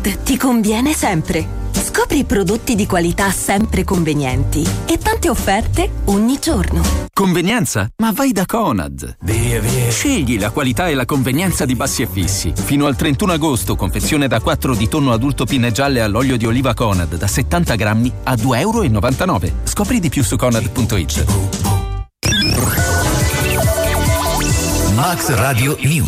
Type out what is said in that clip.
Conad ti conviene sempre. Scopri prodotti di qualità sempre convenienti e tante offerte ogni giorno. Convenienza? Ma vai da Conad. Via. Scegli la qualità e la convenienza di Bassi e Fissi. Fino al 31 agosto, confezione da 4 di tonno adulto pinne gialle all'olio di oliva Conad da 70 grammi a €2,99. Scopri di più su Conad.it. Max Radio News.